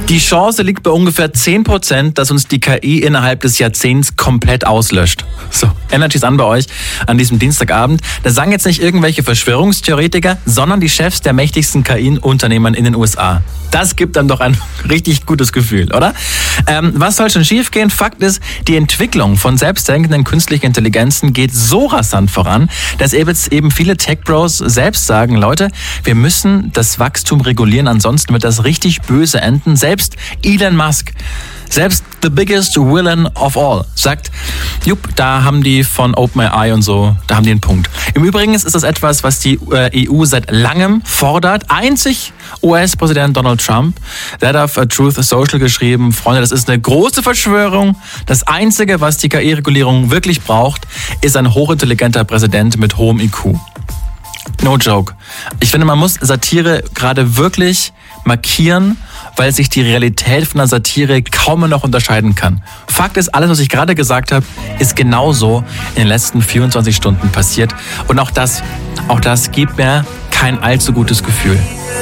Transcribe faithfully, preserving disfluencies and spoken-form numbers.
Die Chance liegt bei ungefähr zehn Prozent, dass uns die K I innerhalb des Jahrzehnts komplett auslöscht. So, Energy's an bei euch an diesem Dienstagabend. Das sagen jetzt nicht irgendwelche Verschwörungstheoretiker, sondern die Chefs der mächtigsten K I-Unternehmen in den U S A. Das gibt dann doch ein richtig gutes Gefühl, oder? Ähm, was soll schon schiefgehen? Fakt ist, die Entwicklung von selbstdenkenden künstlichen Intelligenzen geht so rasant voran, dass eben viele Tech-Bros selbst sagen, Leute, wir müssen das Wachstum regulieren, ansonsten wird das richtig böse enden. Selbst Elon Musk, selbst the biggest villain of all, sagt, jupp, da haben die von OpenAI und so, da haben die einen Punkt. Im Übrigen ist das etwas, was die E U seit langem fordert. Einzig U S-Präsident Donald Trump, der hat auf Truth Social geschrieben, Freunde, das ist eine große Verschwörung. Das Einzige, was die K I-Regulierung wirklich braucht, ist ein hochintelligenter Präsident mit hohem I Q. No joke. Ich finde, man muss Satire gerade wirklich markieren, weil sich die Realität von der Satire kaum mehr noch unterscheiden kann. Fakt ist, alles, was ich gerade gesagt habe, ist genauso in den letzten vierundzwanzig Stunden passiert. Und auch das, auch das gibt mir kein allzu gutes Gefühl.